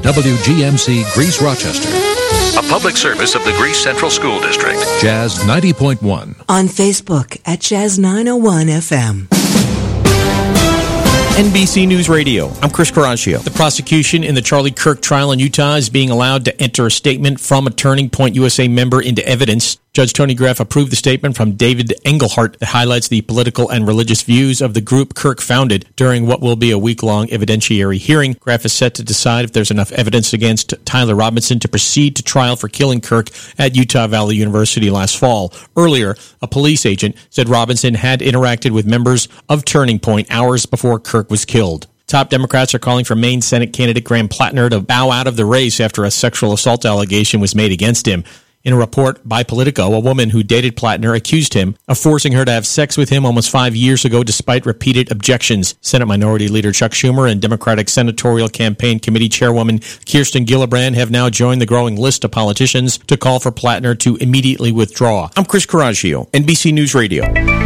WGMC Greece Rochester. A public service of the Greece Central School District. Jazz 90.1. On Facebook at Jazz 901 FM. NBC News Radio. I'm Chris Caraccio. The prosecution in the Charlie Kirk trial in Utah is being allowed to enter a statement from a Turning Point USA member into evidence. Judge Tony Greff approved the statement from David Engelhardt that highlights the political and religious views of the group Kirk founded during what will be a week-long evidentiary hearing. Greff is set to decide if there's enough evidence against Tyler Robinson to proceed to trial for killing Kirk at Utah Valley University last fall. Earlier, a police agent said Robinson had interacted with members of Turning Point hours before Kirk was killed. Top Democrats are calling for Maine Senate candidate Graham Plattner to bow out of the race after a sexual assault allegation was made against him. In a report by Politico, a woman who dated Plattner accused him of forcing her to have sex with him almost 5 years ago despite repeated objections. Senate Minority Leader Chuck Schumer and Democratic Senatorial Campaign Committee Chairwoman Kirsten Gillibrand have now joined the growing list of politicians to call for Plattner to immediately withdraw. I'm Chris Caraccio, NBC News Radio.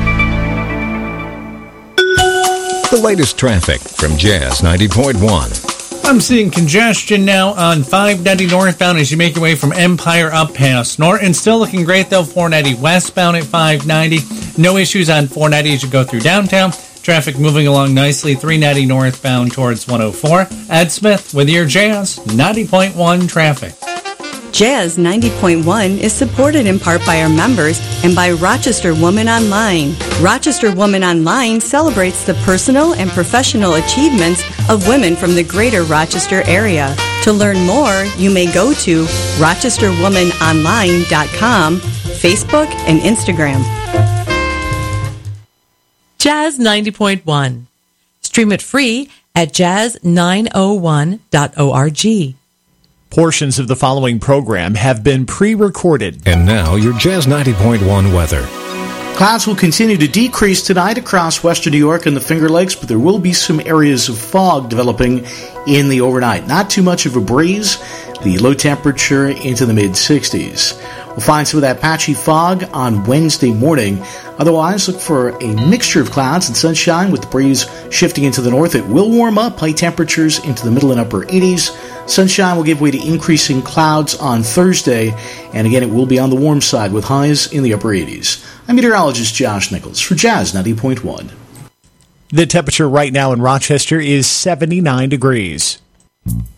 The latest traffic from Jazz 90.1. I'm seeing congestion now on 590 northbound as you make your way from Empire up past Norton. Still looking great, though, 490 westbound at 590. No issues on 490 as you go through downtown. Traffic moving along nicely, 390 northbound towards 104. Ed Smith with your Jazz 90.1 traffic. Jazz 90.1 is supported in part by our members and by Rochester Woman Online. Rochester Woman Online celebrates the personal and professional achievements of women from the greater Rochester area. To learn more, you may go to rochesterwomanonline.com, Facebook, and Instagram. Jazz 90.1. Stream it free at jazz901.org. Portions of the following program have been pre-recorded. And now your Jazz 90.1 weather. Clouds will continue to decrease tonight across western New York and the Finger Lakes, but there will be some areas of fog developing in the overnight. Not too much of a breeze. The low temperature into the mid-60s. We'll find some of that patchy fog on Wednesday morning. Otherwise, look for a mixture of clouds and sunshine with the breeze shifting into the north. It will warm up, high temperatures into the middle and upper 80s. Sunshine will give way to increasing clouds on Thursday, and again, it will be on the warm side with highs in the upper 80s. I'm meteorologist Josh Nichols for Jazz 90.1. The temperature right now in Rochester is 79 degrees.